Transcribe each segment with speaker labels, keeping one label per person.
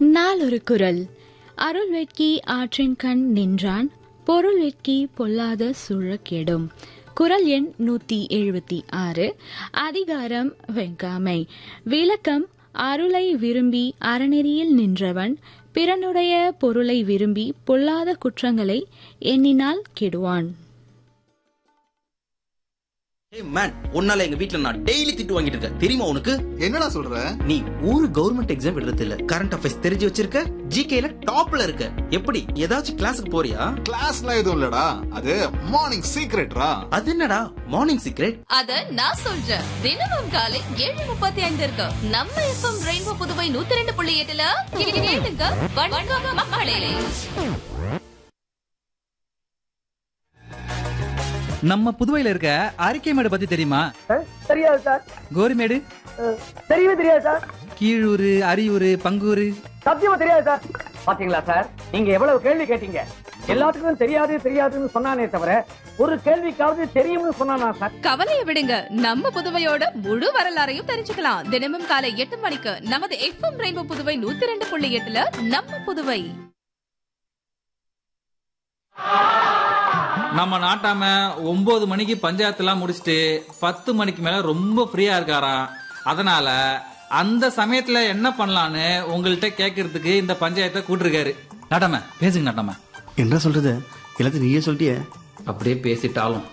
Speaker 1: நாளொரு குரல். அருள் வெட்கி ஆற்றின் கண் நின்றான், பொருள் வெட்கி பொல்லாத சூழக்கெடும். குரல் எண் 176. அதிகாரம் வெங்காமை. விளக்கம்: அருளை விரும்பி அறநெறியில் நின்றவன் பிறனுடைய பொருளை விரும்பி பொல்லாத குற்றங்களை எண்ணினால் கெடுவான்.
Speaker 2: உன்னால எங்க வீட்ல நான் டெய்லி திட்டு வாங்கிட்டு இருக்கேன், தெரியுமா உனக்கு?
Speaker 3: என்னடா சொல்ற?
Speaker 2: நீ ஒரு கவர்மெண்ட் எக்ஸாம் எழுதுறது இல்ல, கரண்ட் அஃபேர்ஸ் தெரிஞ்சு வச்சிருக்க, ஜிகேல டாப்ல இருக்க. எப்படி ஏதாச்சும் கிளாஸுக்கு போறியா?
Speaker 3: கிளாஸ்லாம் எதுவும் இல்லடா, அது மார்னிங் சீக்ரெட்ரா.
Speaker 2: அது என்னடா மார்னிங் சீக்ரெட்?
Speaker 4: அத நான் சொல்றேன். தினமும் காலை 7:35 இருக்கு நம்ம எஃப்எம் ரெயின்போ புதுவை 102.8ல கேளுங்க. வணக்கம் மக்களே.
Speaker 5: நம்ம புதுவையில இருக்க அரிக்கைமேடு பத்தி தெரியுமா?
Speaker 6: தெரியாது சார்.
Speaker 5: கோரிமேடு
Speaker 6: தெரியவே தெரியாது சார்.
Speaker 5: கீழூர், அரியூர், பங்கூர்
Speaker 6: சத்தியமா தெரியாது சார். பாத்தீங்களா சார், நீங்க எவ்வளவு கேள்வி கேட்டீங்க. எல்லாத்துக்கும் தெரியாது தெரியாதுன்னு சொன்னானே தவிர ஒரு கேள்விக்காவது தெரியும்னு சொன்னானா சார்?
Speaker 4: கவலையை விடுங்க, நம்ம புதுவையோட முழு வரலாறையும் தெரிஞ்சுக்கலாம். தினமும் காலை 8 மணிக்கு நமது எஃப்எம் ரெயின்போ புதுவை 102.8ல நம்ம புதுவை.
Speaker 5: நம்ம நாட்டாம 9 மணிக்கு பஞ்சாயத்து எல்லாம் முடிச்சுட்டு 10 மணிக்கு மேல ரொம்ப ஃப்ரீயா இருக்காராம். அதனால அந்த சமயத்துல என்ன பண்ணலான்னு உங்கள்கிட்ட கேட்கறதுக்கு இந்த பஞ்சாயத்தை கூட்டிருக்காரு. நாட்டாம பேசுங்க. நாட்டாம
Speaker 7: என்ன சொல்றது, எல்லாத்தையும் நீயே சொல்லிட்டியே.
Speaker 5: அப்படியே பேசிட்டாலும்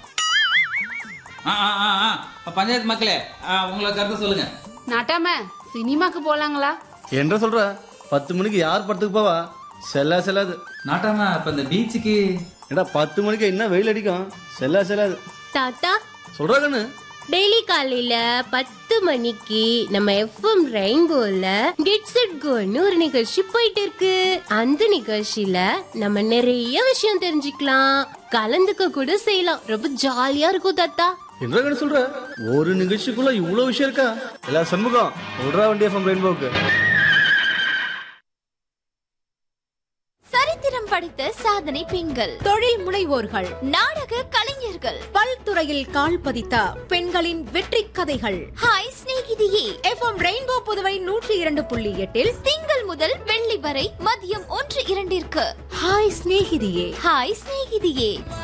Speaker 5: பஞ்சாயத்து மக்களே, உங்களை கருத்து சொல்லுங்க.
Speaker 8: நாட்டாம சினிமாக்கு போலாங்களா?
Speaker 7: என்ன சொல்ற, 10 மணிக்கு யார் படத்துக்கு போவா? செல்லாது.
Speaker 5: நாட்டாம இப்ப இந்த பீச்சுக்கு
Speaker 7: ஏடா 10 மணிக்கு என்ன வெயில் அடிக்கும், செல்லாது.
Speaker 9: தாத்தா
Speaker 7: சொல்றா கண்ணு,
Speaker 9: டெய்லி காலையில 10 மணிக்கு நம்ம எஃப்எம் ரெயின்போல கெட்ஸ் இட் கோன்னு ஒரு நிகழ்ச்சி போயிட்டு இருக்கு. அந்த நிகழ்ச்சியில நம்ம நிறைய விஷயம் தெரிஞ்சுக்கலாம், கலந்துக்க கூட செய்யலாம். ரொம்ப ஜாலியா இருக்கும் தாத்தா.
Speaker 7: என்ன கண்ணு சொல்ற, ஒரு நிகழ்ச்சிக்குள்ள இவ்வளவு விஷயம் இருக்கா? எல்லா சண்முகம் சொல்றா வண்டி எஃப்எம் ரெயின்போக்கு.
Speaker 4: சரித்திரம் படித்த சாதனை பெண்கள்,
Speaker 1: தொழில் முனைவோர்கள்,
Speaker 4: நாடக கலைஞர்கள்,
Speaker 1: பல்துறையில் கால் பதித்த பெண்களின் வெற்றி கதைகள்.
Speaker 4: ஹாய் சிநேகிதியே.
Speaker 1: எஃப்எம் ரெயின்போ புதுவை 102.8
Speaker 4: திங்கள் முதல் வெள்ளி வரை மதியம் 1-2
Speaker 1: ஹாய் சிநேகிதியே.
Speaker 4: ஹாய் சிநேகிதியே.